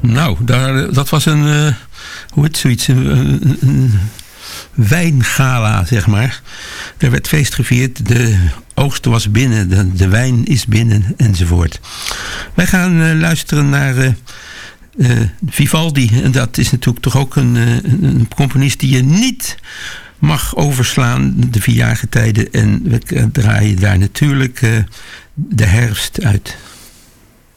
Nou, dat was een wijngala, zeg maar. Er werd feest gevierd, de oogst was binnen, de wijn is binnen, enzovoort. Wij gaan luisteren naar Vivaldi. En dat is natuurlijk toch ook een componist die je niet mag overslaan, de vierjarige tijden. En we draaien daar natuurlijk de herfst uit.